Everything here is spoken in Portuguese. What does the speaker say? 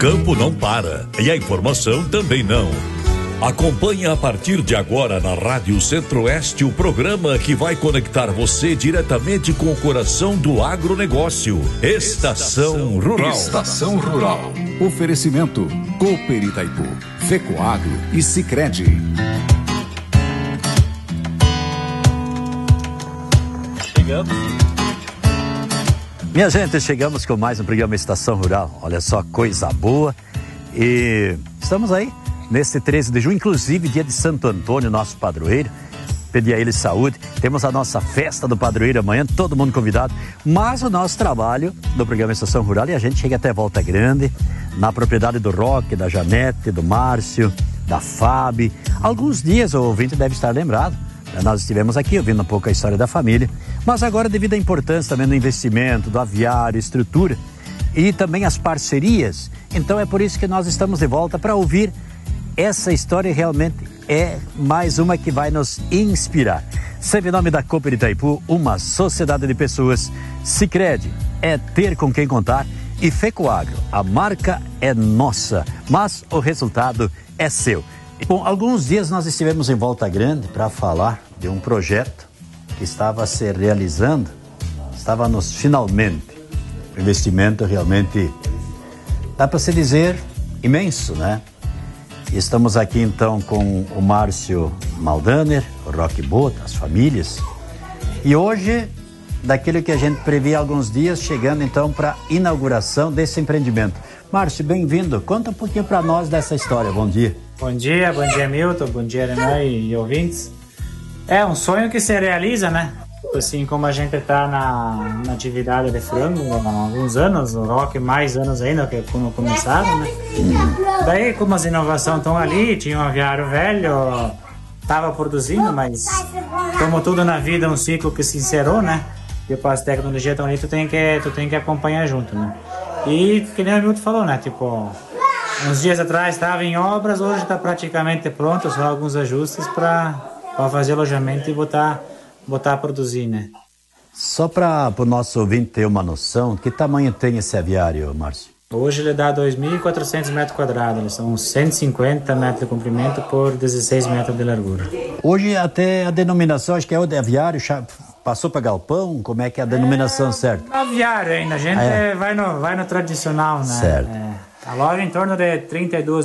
campo não para e a informação também não. Acompanhe a partir de agora na Rádio Centro-Oeste o programa que vai conectar você diretamente com o coração do agronegócio. Estação Rural. Estação Rural. Oferecimento Cooper Itaipu, Fecoagro e Sicredi. Chegamos. Minha gente, chegamos com mais um programa Estação Rural. Olha só, coisa boa. E estamos aí neste 13 de junho, inclusive dia de Santo Antônio, nosso padroeiro. Pedir a ele saúde. Temos a nossa festa do padroeiro amanhã, todo mundo convidado. Mas o nosso trabalho do programa Estação Rural, e a gente chega até Volta Grande, na propriedade do Roque, da Janete, do Márcio, da Fábio. Alguns dias o ouvinte deve estar lembrado. Nós estivemos aqui ouvindo um pouco a história da família, mas agora, devido à importância também do investimento, do aviário, estrutura e também as parcerias, então é por isso que nós estamos de volta para ouvir essa história. Realmente é mais uma que vai nos inspirar. Sempre em nome da Cooper Itaipu, uma sociedade de pessoas. Sicredi é ter com quem contar, e Fecoagro, a marca é nossa, mas o resultado é seu. Bom, alguns dias nós estivemos em Volta Grande para falar de um projeto que estava se realizando, estava nos finalmente. O investimento realmente, dá para se dizer, imenso, né? E estamos aqui então com o Márcio Maldaner, o Roque Bota, as famílias. E hoje, daquilo que a gente previa há alguns dias, chegando então para a inauguração desse empreendimento. Márcio, bem-vindo. Conta um pouquinho para nós dessa história. Bom dia. Bom dia Milton, bom dia Renan e ouvintes. É um sonho que se realiza, né? Assim como a gente está na atividade de frango há alguns anos, o Roque mais anos ainda que quando começaram, né? Daí, como as inovações estão ali, tinha um aviário velho, estava produzindo, mas como tudo na vida, um ciclo que se encerrou, né? Depois as tecnologias estão ali, tu tem que acompanhar junto, né? E que nem o Milton falou, né? Tipo, uns dias atrás estava em obras, hoje está praticamente pronto, só alguns ajustes para fazer alojamento e botar a produzir, né? Só para o nosso ouvinte ter uma noção, que tamanho tem esse aviário, Márcio? Hoje ele dá 2.400 metros quadrados, eles são 150 metros de comprimento por 16 metros de largura. Hoje até a denominação, acho que é o de aviário, passou para galpão, como é que é a denominação certa? Aviário ainda, a gente vai no tradicional, né? Certo. A loja em torno de 32